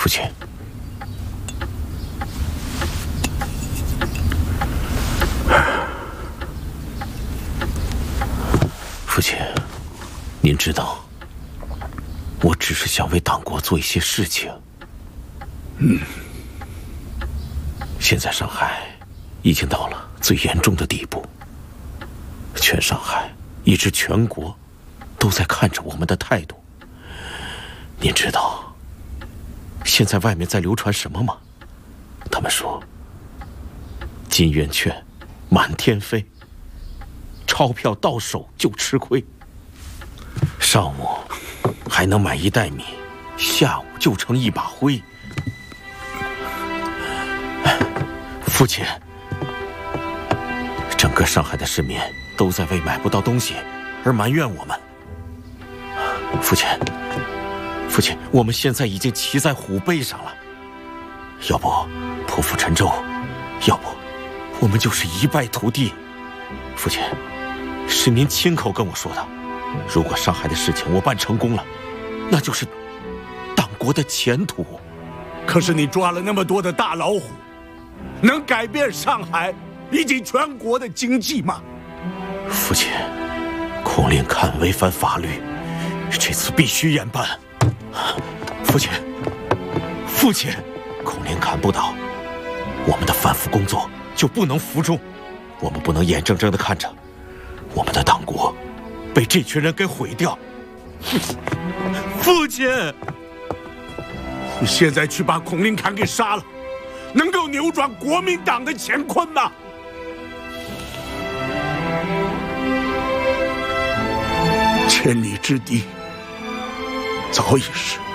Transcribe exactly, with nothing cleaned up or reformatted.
亲，父亲，您知道，我只是想为党国做一些事情。嗯，现在上海已经到了最严重的地步，全上海以至全国都在看着我们的态度。您知道现在外面在流传什么吗？他们说金圆券满天飞，钞票到手就吃亏，上午还能买一袋米，下午就成一把灰。父亲，整个上海的市民都在为买不到东西而埋怨我们。父亲，父亲，我们现在已经骑在虎背上了，要不破釜沉舟，要不我们就是一败涂地。父亲，是您亲口跟我说的，如果上海的事情我办成功了，那就是党国的前途。 可是你抓了那么多的大老虎，能改变上海以及全国的经济吗？ 父亲，孔令侃违反法律，这次必须严办。父亲，父亲，孔令侃不倒，我们的反腐工作就不能服众，我们不能眼睁睁地看着我们的党国被这群人给毁掉。父亲， 你现在去把孔令侃给杀了，能够扭转国民党的乾坤吗？千里之堤，早已是